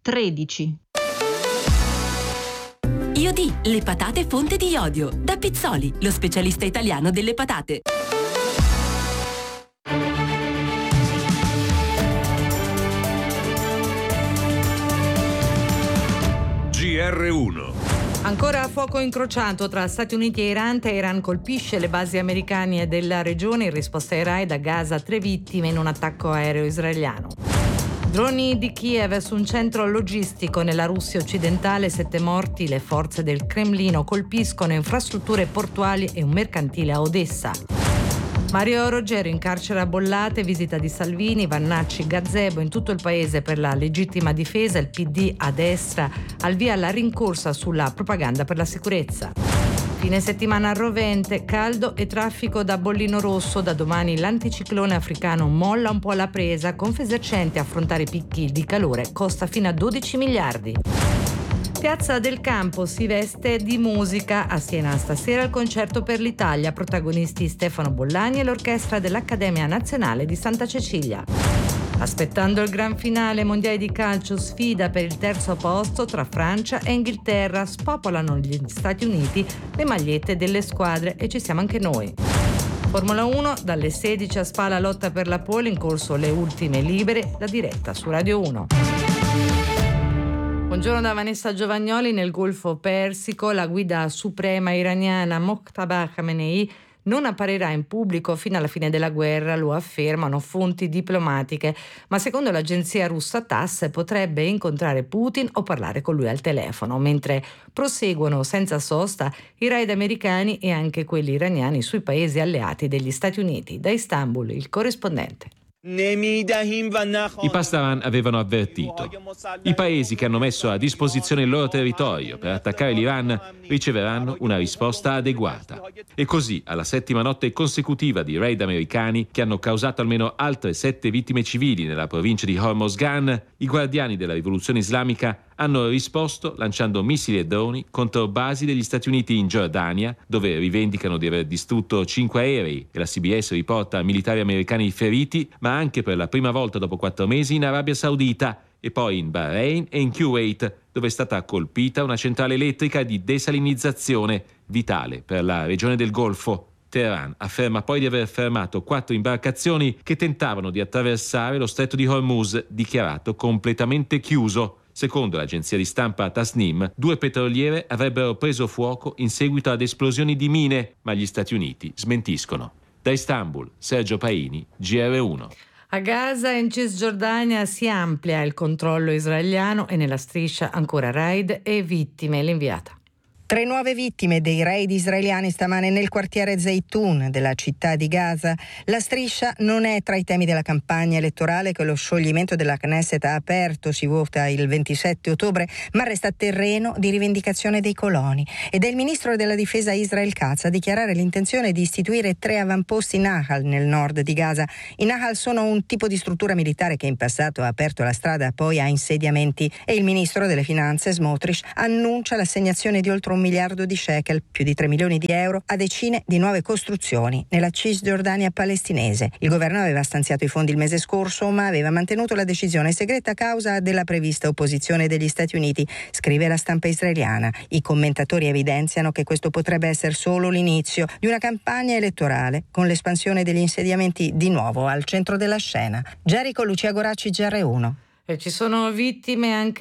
13. IOD, le patate fonte di iodio. Da Pizzoli, lo specialista italiano delle patate. GR1. Ancora fuoco incrociato tra Stati Uniti e Iran. Teheran colpisce le basi americane della regione. In risposta ai raid a Gaza 3 vittime in un attacco aereo israeliano. Droni di Kiev su un centro logistico nella Russia occidentale, 7 morti. Le forze del Cremlino colpiscono infrastrutture portuali e un mercantile a Odessa. Mario Rogerio in carcere a Bollate, visita di Salvini, Vannacci, Gazebo in tutto il paese per la legittima difesa, il PD a destra al via alla rincorsa sulla propaganda per la sicurezza. Fine settimana rovente, caldo e traffico da bollino rosso. Da domani l'anticiclone africano molla un po' la presa. Confesercenti, affrontare picchi di calore costa fino a 12 miliardi. Piazza del Campo si veste di musica. A Siena stasera il concerto per l'Italia. Protagonisti Stefano Bollani e l'orchestra dell'Accademia Nazionale di Santa Cecilia. Aspettando il gran finale, mondiale di calcio, sfida per il terzo posto tra Francia e Inghilterra. Spopolano gli Stati Uniti le magliette delle squadre e ci siamo anche noi. Formula 1, dalle 16 a Spa la lotta per la pole, in corso le ultime libere, la diretta su Radio 1. Buongiorno da Vanessa Giovagnoli. Nel Golfo Persico la guida suprema iraniana Mojtaba Khamenei non apparirà in pubblico fino alla fine della guerra, lo affermano fonti diplomatiche, ma secondo l'agenzia russa TASS potrebbe incontrare Putin o parlare con lui al telefono, mentre proseguono senza sosta i raid americani e anche quelli iraniani sui paesi alleati degli Stati Uniti. Da Istanbul il corrispondente. I Pasdaran avevano avvertito: i paesi che hanno messo a disposizione il loro territorio per attaccare l'Iran riceveranno una risposta adeguata. E così, alla 7ª notte consecutiva di raid americani che hanno causato almeno altre 7 vittime civili nella provincia di Hormozgan, i guardiani della rivoluzione islamica hanno risposto lanciando missili e droni contro basi degli Stati Uniti in Giordania, dove rivendicano di aver distrutto 5 aerei e la CBS riporta militari americani feriti, ma anche per la prima volta dopo 4 mesi in Arabia Saudita e poi in Bahrain e in Kuwait, dove è stata colpita una centrale elettrica di desalinizzazione vitale per la regione del Golfo. Teheran afferma poi di aver fermato 4 imbarcazioni che tentavano di attraversare lo stretto di Hormuz, dichiarato completamente chiuso. Secondo l'agenzia di stampa Tasnim, 2 petroliere avrebbero preso fuoco in seguito ad esplosioni di mine, ma gli Stati Uniti smentiscono. Da Istanbul, Sergio Paini, GR1. A Gaza e in Cisgiordania si amplia il controllo israeliano e nella striscia ancora raid e vittime. L'inviata. 3 nuove vittime dei raid israeliani stamane nel quartiere Zaytun della città di Gaza. La striscia non è tra i temi della campagna elettorale che lo scioglimento della Knesset ha aperto, si vota il 27 ottobre, ma resta terreno di rivendicazione dei coloni. Ed è il ministro della difesa Israel Katz a dichiarare l'intenzione di istituire 3 avamposti Nahal nel nord di Gaza. I Nahal sono un tipo di struttura militare che in passato ha aperto la strada poi a insediamenti, e il ministro delle finanze Smotrich annuncia l'assegnazione di oltre 1 miliardo di shekel, più di 3 milioni di euro, a decine di nuove costruzioni nella Cisgiordania palestinese. Il governo aveva stanziato i fondi il mese scorso, ma aveva mantenuto la decisione segreta a causa della prevista opposizione degli Stati Uniti, scrive la stampa israeliana. I commentatori evidenziano che questo potrebbe essere solo l'inizio di una campagna elettorale, con l'espansione degli insediamenti di nuovo al centro della scena. Gerico, Lucia Goracci, GR1. E ci sono vittime anche